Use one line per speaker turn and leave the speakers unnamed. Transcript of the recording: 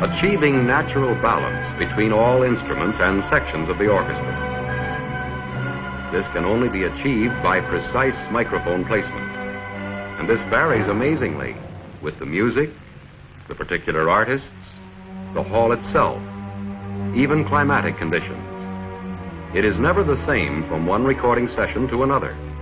achieving natural balance between all instruments and sections of the orchestra. This can only be achieved by precise microphone placement, and this varies amazingly with the music, the particular artists, the hall itself, even climatic conditions. It is never the same from one recording session to another.